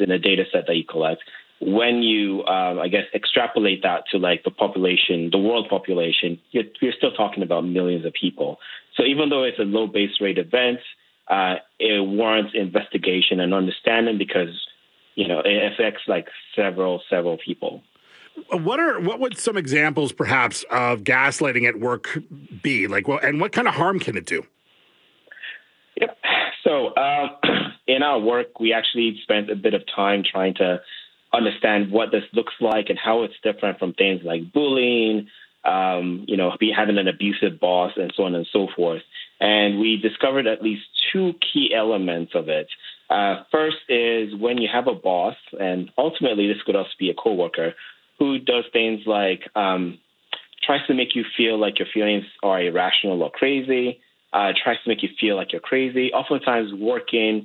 in a data set that you collect. When you, extrapolate that to like the population, the world population, you're still talking about millions of people. So even though it's a low base rate event, it warrants investigation and understanding because, it affects like several people. What would some examples perhaps of gaslighting at work be? And what kind of harm can it do? Yep. So in our work, we actually spent a bit of time trying to understand what this looks like and how it's different from things like bullying, having an abusive boss and so on and so forth. And we discovered at least two key elements of it. First is when you have a boss, and ultimately this could also be a coworker, who does things like tries to make you feel like your feelings are irrational or crazy, tries to make you feel like you're crazy, oftentimes working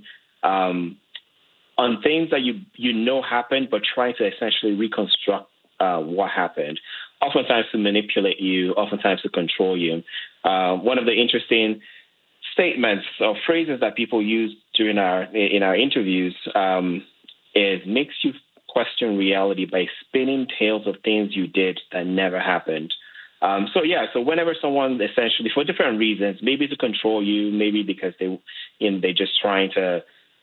on things that you know happened, but trying to essentially reconstruct what happened, oftentimes to manipulate you, oftentimes to control you. One of the interesting statements or phrases that people use in our interviews is makes you question reality by spinning tales of things you did that never happened. So whenever someone essentially, for different reasons, maybe to control you, maybe because they're just trying to,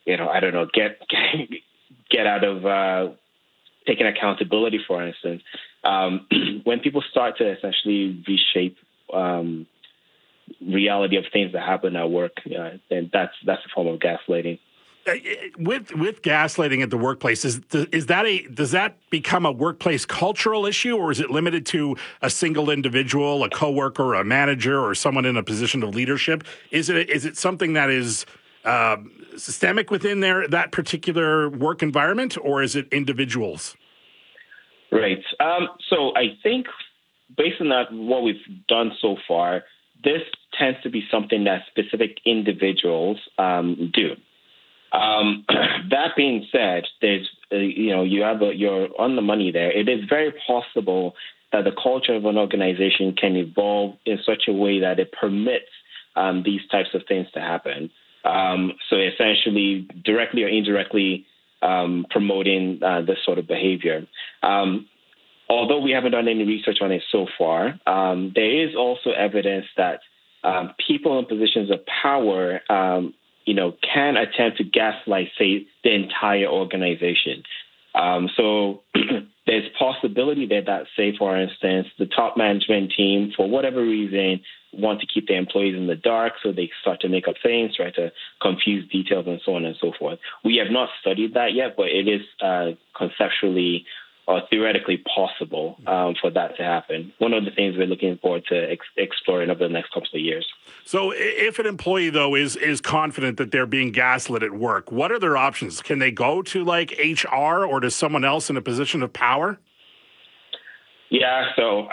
get out of taking accountability, for instance, when people start to essentially reshape reality of things that happen at work, then that's a form of gaslighting. With gaslighting at the workplace, does that become a workplace cultural issue, or is it limited to a single individual, a coworker, a manager, or someone in a position of leadership? Is it something that is systemic within that particular work environment, or is it individuals? Right. So I think based on that, what we've done so far, this tends to be something that specific individuals do. That being said, there's, you're on the money there. It is very possible that the culture of an organization can evolve in such a way that it permits these types of things to happen. So essentially, directly or indirectly promoting this sort of behavior. Although we haven't done any research on it so far, there is also evidence that people in positions of power can attempt to gaslight, say, the entire organization. So there's possibility there that, say, for instance, the top management team, for whatever reason, want to keep their employees in the dark, so they start to make up things, try to confuse details, and so on and so forth. We have not studied that yet, but it is conceptually or theoretically possible for that to happen. One of the things we're looking forward to exploring over the next couple of years. So if an employee, though, is confident that they're being gaslit at work, what are their options? Can they go to, like, HR or to someone else in a position of power? Yeah, so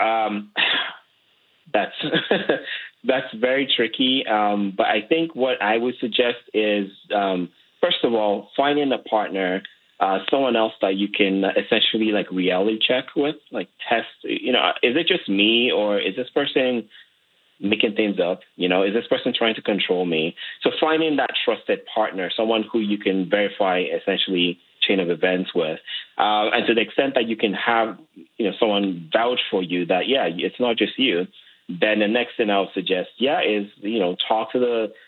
that's that's very tricky. But I think what I would suggest is, first of all, finding a partner, someone else that you can essentially like reality check with, like test, is it just me or is this person making things up? Is this person trying to control me? So finding that trusted partner, someone who you can verify essentially chain of events with. And to the extent that you can have, someone vouch for you that, yeah, it's not just you, then the next thing I would suggest, is, talk to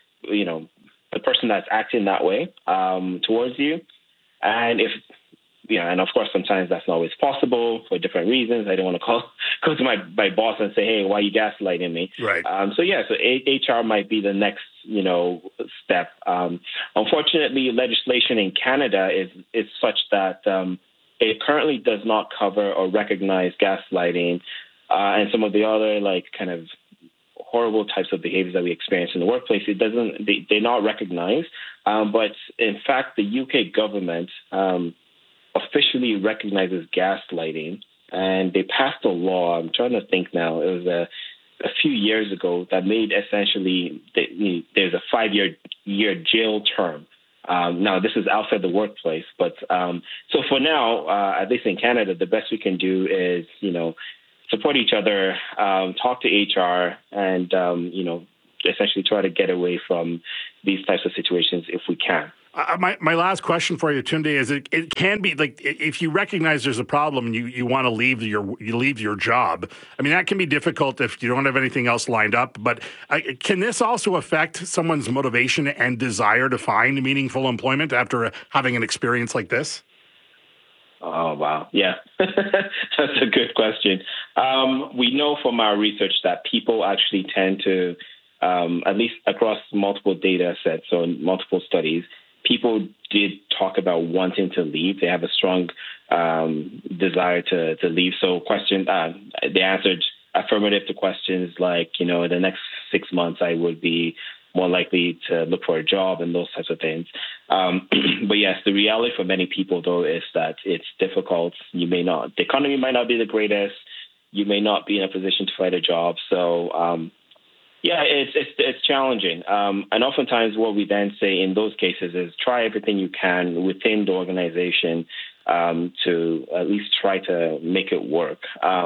the person that's acting that way towards you. And and of course, sometimes that's not always possible for different reasons. I don't want to go to my boss and say, hey, why are you gaslighting me? Right. So HR might be the next, step. Unfortunately, legislation in Canada is such that it currently does not cover or recognize gaslighting and some of the other kind of horrible types of behaviors that we experience in the workplace. They're not recognized. But in fact, the UK government officially recognizes gaslighting, and they passed a law. I'm trying to think now. It was a few years ago that made essentially there's a 5-year jail term. Now, this is outside the workplace, but so for now, at least in Canada, the best we can do is support each other, talk to HR, and essentially try to get away from these types of situations if we can. My last question for you, Tunde, is it can be like if you recognize there's a problem and you want to leave your job. I mean, that can be difficult if you don't have anything else lined up. But can this also affect someone's motivation and desire to find meaningful employment after having an experience like this? Oh, wow. Yeah, that's a good question. We know from our research that people actually tend to, at least across multiple data sets or multiple studies, people did talk about wanting to leave. They have a strong desire to leave. So they answered affirmative to questions like, in the next 6 months, I would be more likely to look for a job and those types of things. But yes, the reality for many people, though, is that it's difficult. The economy might not be the greatest. You may not be in a position to find a job. So, it's challenging. And oftentimes what we then say in those cases is try everything you can within the organization to at least try to make it work,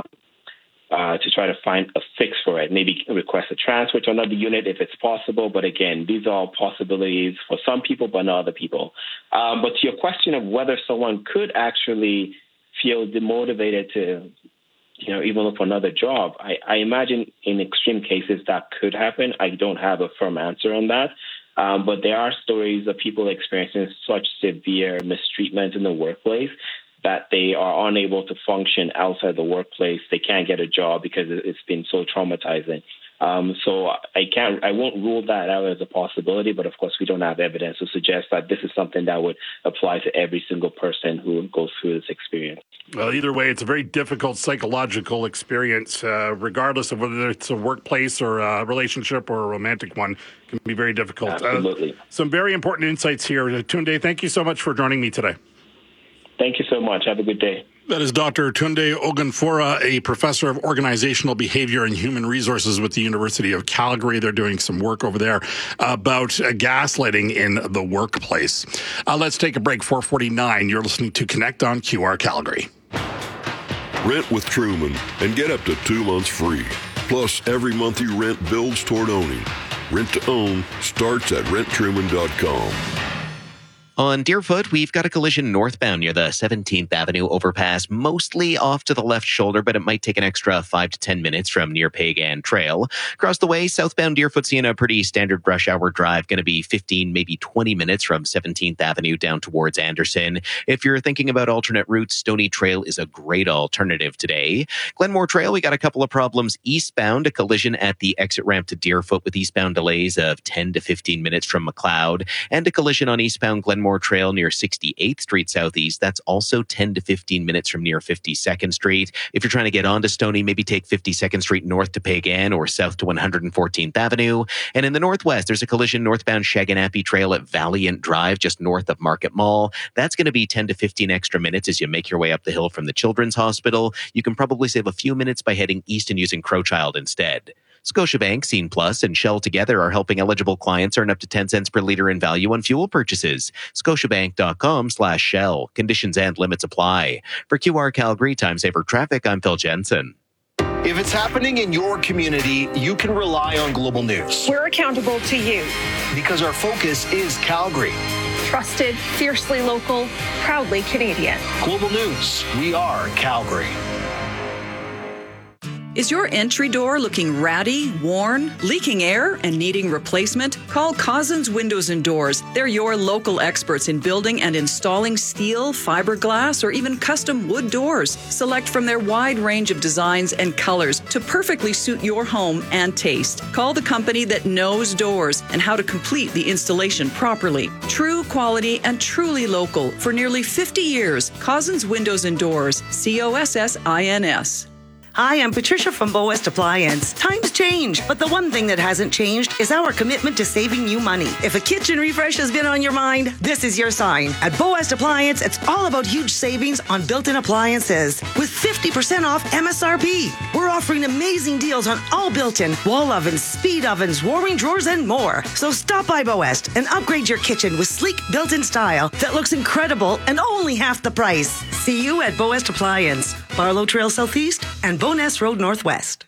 to try to find a fix for it. Maybe request a transfer to another unit if it's possible. But again, these are all possibilities for some people, but not other people. But to your question of whether someone could actually feel demotivated to even look for another job, I imagine in extreme cases that could happen. I don't have a firm answer on that. But there are stories of people experiencing such severe mistreatment in the workplace that they are unable to function outside the workplace. They can't get a job because it's been so traumatizing. So I won't rule that out as a possibility, but of course we don't have evidence to suggest that this is something that would apply to every single person who goes through this experience. Well, either way, it's a very difficult psychological experience, regardless of whether it's a workplace or a relationship or a romantic one. It can be very difficult. Absolutely. Some very important insights here. Tunde, thank you so much for joining me today. Thank you so much. Have a good day. That is Dr. Tunde Ogunfora, a professor of organizational behavior and human resources with the University of Calgary. They're doing some work over there about gaslighting in the workplace. Let's take a break. 4:49. You're listening to Connect on QR Calgary. Rent with Truman and get up to 2 months free. Plus, every month you rent builds toward owning. Rent to own starts at renttruman.com. On Deerfoot, we've got a collision northbound near the 17th Avenue overpass, mostly off to the left shoulder, but it might take an extra 5 to 10 minutes from near Pagan Trail. Across the way, southbound Deerfoot seeing a pretty standard rush hour drive, going to be 15, maybe 20 minutes from 17th Avenue down towards Anderson. If you're thinking about alternate routes, Stony Trail is a great alternative today. Glenmore Trail, we got a couple of problems eastbound, a collision at the exit ramp to Deerfoot with eastbound delays of 10 to 15 minutes from McLeod, and a collision on eastbound Glenmore Trail near 68th Street Southeast. That's also 10 to 15 minutes from near 52nd Street. If you're trying to get onto Stony, maybe take 52nd Street north to Pagan or south to 114th Avenue. And in the northwest, there's a collision northbound Shaganappi Trail at Valiant Drive, just north of Market Mall. That's going to be 10 to 15 extra minutes as you make your way up the hill from the Children's Hospital. You can probably save a few minutes by heading east and using Crowchild instead. Scotiabank, Scene Plus, and Shell together are helping eligible clients earn up to 10 cents per liter in value on fuel purchases. Scotiabank.com/Shell. Conditions and limits apply. For QR Calgary Time Saver Traffic, I'm Phil Jensen. If it's happening in your community, you can rely on Global News. We're accountable to you. Because our focus is Calgary. Trusted, fiercely local, proudly Canadian. Global News, we are Calgary. Is your entry door looking ratty, worn, leaking air, and needing replacement? Call Cousins Windows and Doors. They're your local experts in building and installing steel, fiberglass, or even custom wood doors. Select from their wide range of designs and colors to perfectly suit your home and taste. Call the company that knows doors and how to complete the installation properly. True quality and truly local for nearly 50 years. Cousins Windows and Doors. COSSINS. Hi, I'm Patricia from Bow West Appliance. Times change, but the one thing that hasn't changed is our commitment to saving you money. If a kitchen refresh has been on your mind, this is your sign. At Bow West Appliance, it's all about huge savings on built-in appliances with 50% off MSRP. We're offering amazing deals on all built-in wall ovens, speed ovens, warming drawers, and more. So stop by Bow West and upgrade your kitchen with sleek built-in style that looks incredible and only half the price. See you at Bow West Appliance, Barlow Trail Southeast and Bowness Road Northwest.